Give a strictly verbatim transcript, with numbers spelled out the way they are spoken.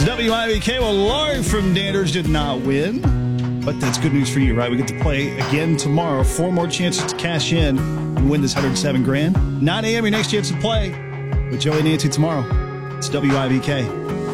W I B K. Well, Laurie from Danders did not win, but that's good news for you, right? We get to play again tomorrow. Four more chances to cash in and win this one hundred seven grand. nine a.m. your next chance to play with Joey and Nancy tomorrow. It's W I B K.